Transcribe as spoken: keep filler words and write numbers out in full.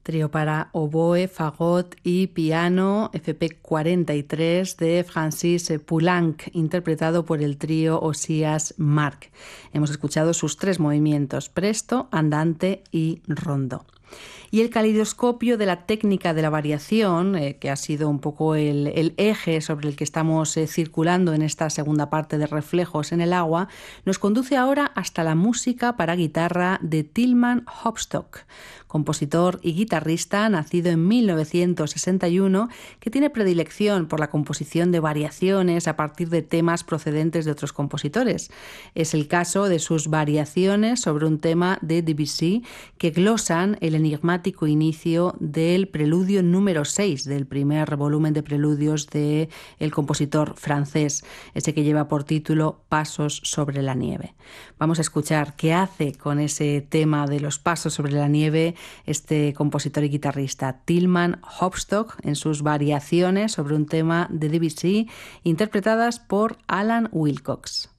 Trío para oboe, fagot y piano, F P cuarenta y tres de Francis Poulenc, interpretado por el trío Osias Marc. Hemos escuchado sus tres movimientos: presto, andante y rondo. Y el caleidoscopio de la técnica de la variación, eh, que ha sido un poco el, el eje sobre el que estamos eh, circulando en esta segunda parte de Reflejos en el agua, nos conduce ahora hasta la música para guitarra de Tilman Hopstock, compositor y guitarrista nacido en mil novecientos sesenta y uno, que tiene predilección por la composición de variaciones a partir de temas procedentes de otros compositores. Es el caso de sus variaciones sobre un tema de Debussy que glosan el enigmático inicio del preludio número seis del primer volumen de preludios del compositor francés, ese que lleva por título Pasos sobre la nieve. Vamos a escuchar qué hace con ese tema de los pasos sobre la nieve este compositor y guitarrista Tilman Hopstock en sus variaciones sobre un tema de Debussy interpretadas por Alan Wilcox.